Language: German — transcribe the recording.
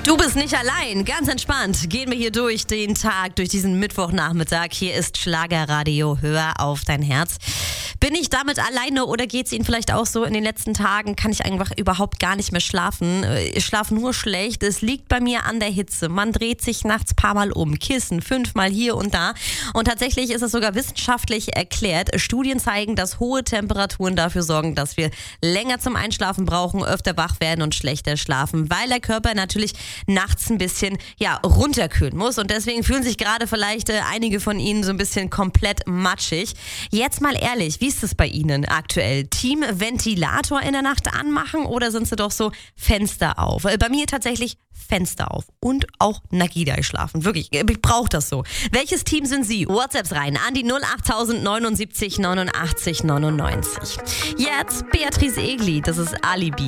Du bist nicht allein, ganz entspannt. Gehen wir hier durch den Tag, durch diesen Mittwochnachmittag. Hier ist Schlagerradio, hör auf dein Herz. Bin ich damit alleine oder geht es Ihnen vielleicht auch so? In den letzten Tagen kann ich einfach überhaupt gar nicht mehr schlafen. Ich schlafe nur schlecht. Es liegt bei mir an der Hitze. Man dreht sich nachts ein paar Mal um. Kissen, 5-mal hier und da. Und tatsächlich ist es sogar wissenschaftlich erklärt. Studien zeigen, dass hohe Temperaturen dafür sorgen, dass wir länger zum Einschlafen brauchen, öfter wach werden und schlechter schlafen, weil der Körper natürlich nachts ein bisschen runterkühlen muss. Und deswegen fühlen sich gerade vielleicht einige von Ihnen so ein bisschen komplett matschig. Jetzt mal ehrlich, wie ist es bei Ihnen aktuell? Team Ventilator in der Nacht anmachen oder sind Sie doch so Fenster auf? Bei mir tatsächlich Fenster auf und auch Nagida schlafen. Wirklich, ich brauche das so. Welches Team sind Sie? WhatsApps rein an die 08000 79 89 99. Jetzt Beatrice Egli, das ist Alibi.